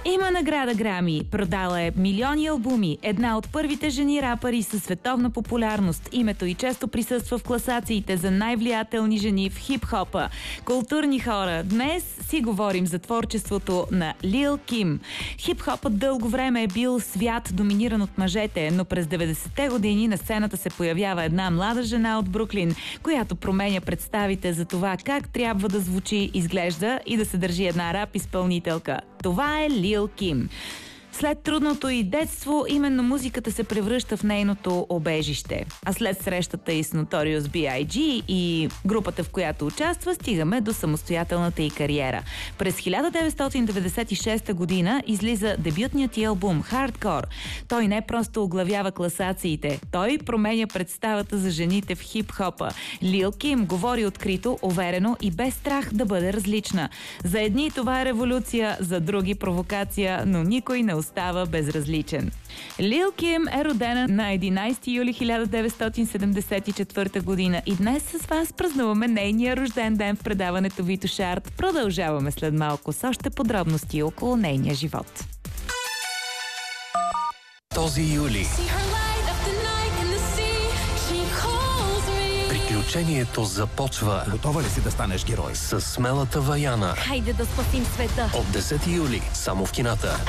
Има награда Грами, продала е милиони албуми, една от първите жени рапъри със световна популярност. Името й често присъства в класациите за най-влиятелни жени в хип-хопа. Културни хора, днес си говорим за творчеството на Лил Ким. Хип-хопът дълго време е бил свят, доминиран от мъжете, но през 90-те години на сцената се появява една млада жена от Бруклин, която променя представите за това как трябва да звучи, изглежда и да се държи една рап изпълнителка. Това е Лил Ким. След трудното й детство, именно музиката се превръща в нейното обежище. А след срещата й с Notorious B.I.G. и групата, в която участва, стигаме до самостоятелната й кариера. През 1996 година излиза дебютният й албум Hardcore. Той не просто оглавява класациите, той променя представата за жените в хип-хопа. Лил Ким говори открито, уверено и без страх да бъде различна. За едни това е революция, за други провокация, но никой не остава безразличен. Лил Ким е родена на 11 юли 1974 година и днес с вас празнуваме нейния рожден ден в предаването Витош Арт. Продължаваме след малко с още подробности около нейния живот. Този юли приключението започва. Готова ли си да станеш герой? С смелата Ваяна. Хайде да спасим света! От 10 юли, само в кината.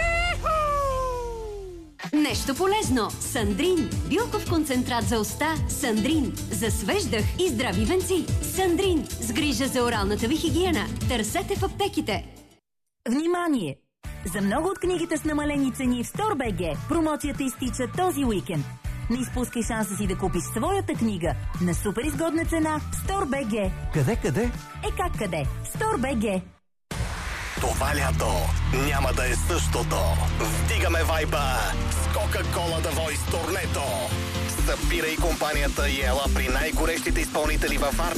Нещо полезно! Сандрин. Билков концентрат за уста. Сандрин. За свеж дъх и здрави венци. Сандрин. С грижа за оралната ви хигиена. Търсете в аптеките. Внимание! За много от книгите с намалени цени в StoreBG промоцията изтича този уикенд. Не изпускай шанса си да купиш своята книга на супер изгодна цена в StoreBG. Къде? Как къде? StoreBG. Това лято няма да е същото. Вдигаме вайба с Coca-Cola The Voice турнето. Събирай компанията и ела при най-горещите изпълнители във